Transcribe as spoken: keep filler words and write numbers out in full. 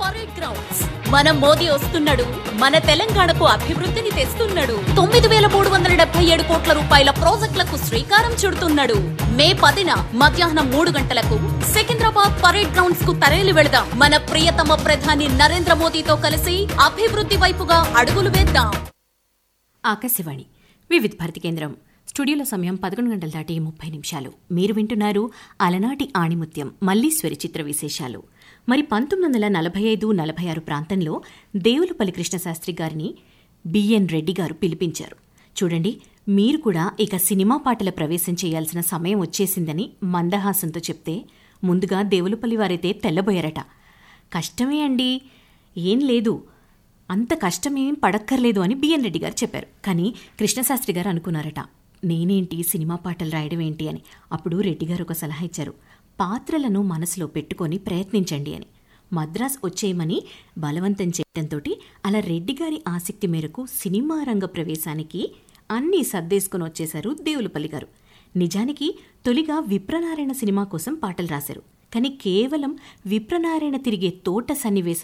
Parade grounds. మన మోదీ వస్తున్నాడు, మన తెలంగాణకు అభివృద్ధిని తెస్తున్నాడు. తొమ్మిది వేల మూడు వందల డెబ్బై ఏడు కోట్ల రూపాయల ప్రాజెక్టులకు శ్రీకారం చుడుతున్నాడు. మే పదిన మధ్యాహ్నం మూడు గంటలకు సికింద్రాబాద్ పరేడ్ గ్రౌండ్స్ కు తరలి వెళదాం. మన ప్రియతమ ప్రధాని నరేంద్ర మోదీతో కలిసి అభివృద్ధి వైపుగా అడుగులు వేద్దాం. ఆకాశవాణి వివిధ భారతి కేంద్రం. స్టూడియోలో సమయం పదకొండు గంటల దాటి ముప్పై నిమిషాలు. మీరు వింటున్నారు అలనాటి ఆణిముత్యం మల్లీశ్వరి చిత్ర విశేషాలు. మరి పంతొమ్మిది వందల నలభై ఐదు నలభై ఆరు ప్రాంతంలో దేవులపల్లి కృష్ణశాస్త్రి గారిని బిఎన్ రెడ్డి గారు పిలిపించారు. చూడండి, మీరు కూడా ఇక సినిమా పాటల ప్రవేశం చేయాల్సిన సమయం వచ్చేసిందని మందహాసంతో చెప్తే ముందుగా దేవులపల్లి వారైతే తెల్లబోయారట. కష్టమే అండి, ఏం లేదు, అంత కష్టమేం పడక్కర్లేదు అని బిఎన్ రెడ్డి గారు చెప్పారు. కానీ కృష్ణశాస్త్రి గారు అనుకున్నారట, నేనేంటి సినిమా పాటలు రాయడం ఏంటి అని. అప్పుడు రెడ్డి గారు ఒక సలహా ఇచ్చారు, పాత్రలను మనసులో పెట్టుకొని ప్రయత్నించండి అని. మద్రాస్ వచ్చేయమని బలవంతం చేయడంతో అలా రెడ్డి గారి ఆసక్తి మేరకు సినిమా రంగ ప్రవేశానికి అన్నీ సర్దేసుకుని వచ్చేశారు దేవులపల్లి గారు. నిజానికి తొలిగా విప్రనారాయణ సినిమా కోసం పాటలు రాశారు. కానీ కేవలం విప్రనారాయణ తిరిగే తోట సన్నివేశం